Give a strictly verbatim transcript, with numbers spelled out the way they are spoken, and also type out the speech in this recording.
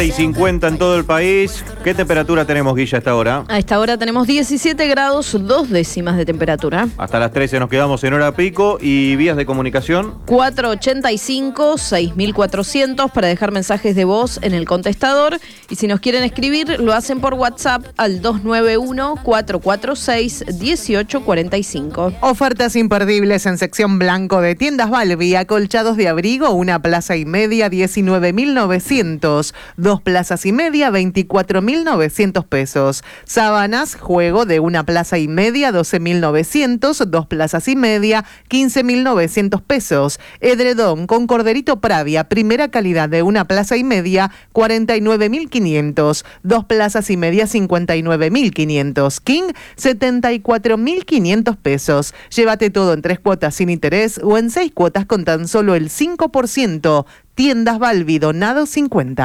y cincuenta en todo el país. ¿Qué temperatura tenemos, Guilla, a esta hora? A esta hora tenemos diecisiete grados, dos décimas de temperatura. Hasta las trece nos quedamos en hora pico. ¿Y vías de comunicación? cuatro ochenta y cinco, seis mil cuatrocientos para dejar mensajes de voz en el contestador. Y si nos quieren escribir, lo hacen por WhatsApp al dos nueve uno, cuatro cuatro seis, uno ocho cuatro cinco. Ofertas imperdibles en sección blanco de Tiendas Balbi. Acolchados de abrigo, una plaza y media, diecinueve mil novecientos. Dos plazas y media, veinticuatro mil novecientos pesos. Sábanas, juego de una plaza y media, doce mil novecientos. Dos plazas y media, quince mil novecientos pesos. Edredón con corderito Pravia, primera calidad de una plaza y media, cuarenta y nueve mil quinientos. Dos plazas y media, cincuenta y nueve mil quinientos. King, setenta y cuatro mil quinientos pesos. Llévate todo en tres cuotas sin interés o en seis cuotas con tan solo el cinco por ciento. Tiendas Balbi, Donado cincuenta.